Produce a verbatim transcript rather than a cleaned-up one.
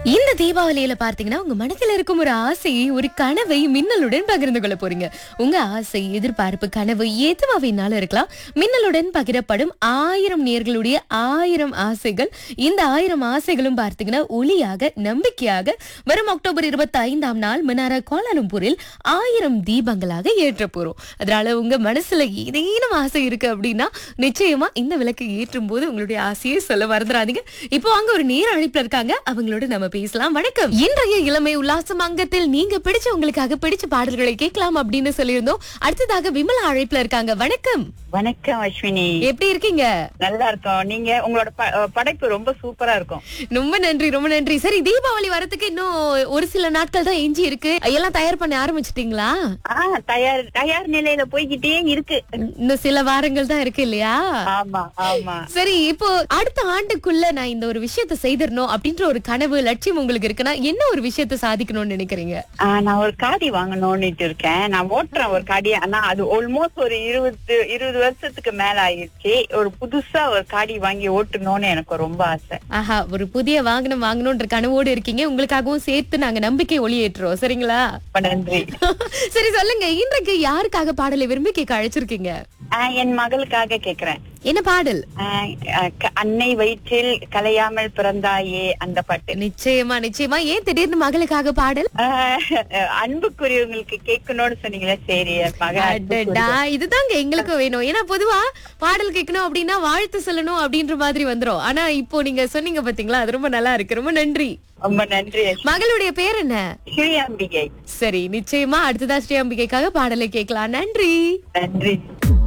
இந்த தீபாவளியில பார்த்தீங்கன்னா உங்க மனதில இருக்கும் ஒரு ஆசையை ஒரு கனவை மின்னலுடன் பகிர்ந்து கொள்ள போறீங்க. உங்க ஆசை, எதிர்பார்ப்பு, கனவு எதுவா வேணாலும் இருக்கலாம். மின்னலுடன் பகிரப்படும் ஆயிரம் நேர்களுடைய ஆயிரம் ஆசைகள். இந்த ஆயிரம் ஆசைகளும் பார்த்தீங்கன்னா ஒளியாக, நம்பிக்கையாக வரும் அக்டோபர் இருபத்தி ஐந்தாம் நாள் மன்னார் கோலாலம்பூரில் ஆயிரம் தீபங்களாக ஏற்ற போறோம். அதனால உங்க மனசுல ஏதேனும் ஆசை இருக்கு அப்படின்னா நிச்சயமா இந்த விளக்கு ஏற்றும் போது உங்களுடைய ஆசையை சொல்ல மறந்துடாதீங்க. இப்போ அங்க ஒரு நேர அழைப்புல இருக்காங்க, அவங்களோட நம்ம பேசலாம். வணக்கம். இன்றைய இளமை உல்லாசம் அங்கத்தில் நீங்க பிடிச்ச உங்களுக்காக பிடிச்ச பாடல்களை கேட்கலாம் அப்படின்னு சொல்லியிருந்தோம். அடுத்ததாக விமலா அழைப்புல இருக்காங்க. வணக்கம். வணக்கம் அஸ்வினி, எப்படி இருக்கீங்க? நல்லா இருக்கோம். நீங்க உங்களோட ப- படைப்பு ரொம்ப சூப்பரா இருக்கும். ரொம்ப நன்றி, ரொம்ப நன்றி. சரி, தீபாவளி வரதுக்கு இன்னும் ஒரு சில நாட்கள் தான் எஞ்சி இருக்கு. எல்லாம் தயார் பண்ண ஆரம்பிச்சிட்டீங்களா? ஆ தயார் தயார் நிலையில போய்கிட்டே இருக்கு. இன்னும் சில வாரங்கள் தான் இருக்கு இல்லையா? ஆமா ஆமா. சரி, இப்போ அடுத்த ஆண்டுக்குள்ள நான் இந்த ஒரு விஷயத்தை செய்திடணும் அப்படின்ற ஒரு கனவு லட்சியம் உங்களுக்கு இருக்குன்னா என்ன ஒரு விஷயத்தை சாதிக்கணும்னு நினைக்கிறீங்க? ஆ, நான் ஒரு காடி வாங்கணும்னு இருக்கேன். நான் ஓட்டுறேன் ஒரு காடி. ஆனா அது ஆல்மோஸ்ட் ஒரு இருபது இருபது வருஷத்துக்கு மேல ஆயிடுச்சு. ஒரு புதுசா ஒரு காடி வாங்கி ஓட்டணும்னு எனக்கு ரொம்ப ஆசை. ஆஹா, ஒரு புதிய வாகனம் வாங்கணும்ன்ற கனவோடு இருக்கீங்க. உங்களுக்காகவும் சேர்த்து நாங்க நம்பிக்கை ஒளியேற்றுறோம். சரிங்களா? ரொம்ப நன்றி. சரி, சொல்லுங்க, இன்றைக்கு யாருக்காக பாடலை விரும்பி கேட்க அழைச்சிருக்கீங்க? ஆ, என் மகளுக்காக கேக்குறேன். என்ன பாடல்? ஆ, ஆ, க- அன்னை வயிற்றில் கலையாமல் பிறந்தாயே அந்த பாட்டு. நிச்சயமா, நிச்சயமா. ஏன் திடீர்னு மகளுக்காக பாடல்? ஆ, அன்புக்குரியவங்களுக்கு கேட்கணும்னு சொன்னீங்களே, சரி என் மகன் அடடா, இதுதாங்க எங்களுக்கு வேணும். ஏன்னா பொதுவா பாடல் கேட்கணும் அப்படின்னா வாழ்த்து சொல்லணும் அப்படின்ற மாதிரி வந்துரும். ஆனா இப்போ நீங்க சொன்னீங்க பாத்தீங்களா, அது ரொம்ப நல்லா இருக்கு. ரொம்ப நன்றி. ரொம்ப நன்றி. மகளுடைய பேர் என்ன? ஸ்ரீஅம்பிகை. சரி, நிச்சயமா அடுத்ததா ஸ்ரீ அம்பிகைக்காக பாடலை கேட்கலாம். நன்றி. நன்றி.